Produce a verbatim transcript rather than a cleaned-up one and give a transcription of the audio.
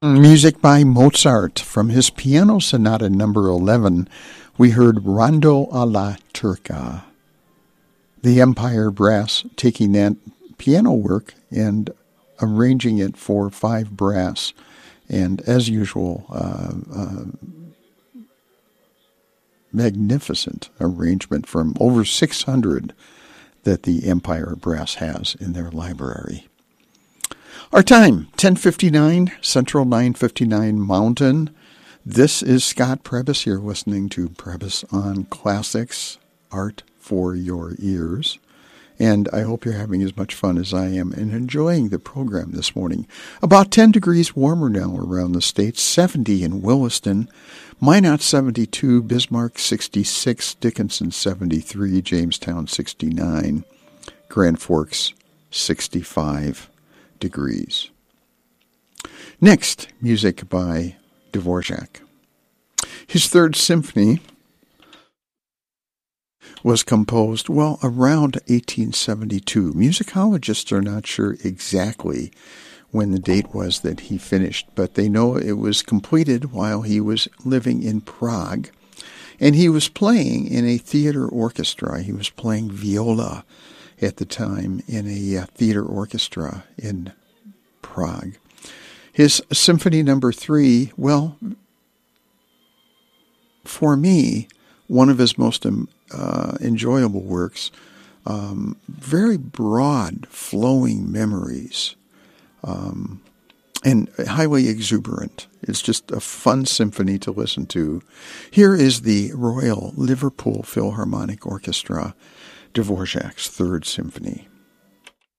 Music by Mozart. From his Piano Sonata number eleven, we heard Rondo alla Turca. The Empire Brass taking that piano work and arranging it for five brass. And as usual, uh, uh, magnificent arrangement from over six hundred that the Empire Brass has in their library. Our time, ten fifty-nine, Central, nine fifty-nine Mountain. This is Scott Prebys. You're listening to Prebys on Classics, Art for Your Ears. And I hope you're having as much fun as I am and enjoying the program this morning. About ten degrees warmer now around the state, seventy in Williston, Minot seventy-two, Bismarck sixty-six, Dickinson seventy-three, Jamestown sixty-nine, Grand Forks sixty-five degrees. Next, music by Dvorak. His Third Symphony was composed, well, around eighteen seventy-two. Musicologists are not sure exactly when the date was that he finished, but they know it was completed while he was living in Prague. And he was playing in a theater orchestra. He was playing viola at the time in a uh, theater orchestra in Prague. His Symphony Number Three, well, for me, one of his most um, uh, enjoyable works. Um, very broad, flowing memories, um, and highly exuberant. It's just a fun symphony to listen to. Here is the Royal Liverpool Philharmonic Orchestra, Dvorak's Third Symphony.